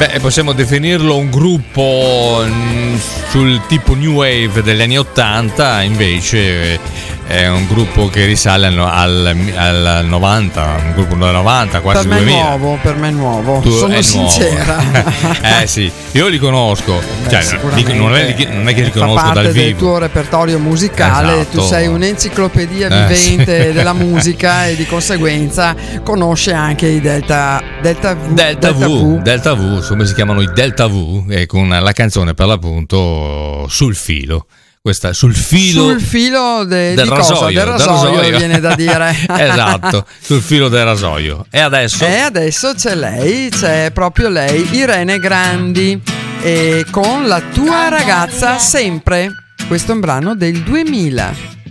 Beh, possiamo definirlo un gruppo sul tipo New Wave degli anni 80, invece è un gruppo che risale al 90, un gruppo del 90, quasi 2000. Per me è nuovo, sono sincera. Sì, io li conosco. Non è che li conosco fa parte dal vivo. del tuo repertorio musicale, esatto. Tu sei un'enciclopedia vivente della musica e di conseguenza conosce anche i Delta V, come si chiamano i Delta V, e con la canzone per l'appunto Sul filo. Questa sul filo del rasoio, del rasoio viene da dire. Esatto, sul filo del rasoio. E adesso c'è proprio lei, Irene Grandi, e con La tua ragazza sempre. Questo è un brano del 2000.